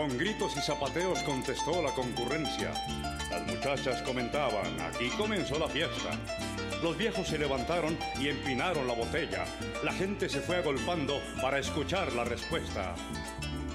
Con gritos y zapateos contestó la concurrencia. Las muchachas comentaban, aquí comenzó la fiesta. Los viejos se levantaron y empinaron la botella. La gente se fue agolpando para escuchar la respuesta.